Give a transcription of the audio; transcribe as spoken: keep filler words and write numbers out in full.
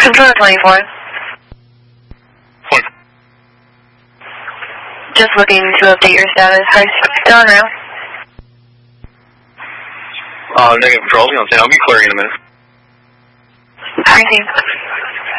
Controller twenty-four. What? Just looking to update your status. Are you still on route? Uh, negative control. You know, I'll be clearing in a minute. Everything.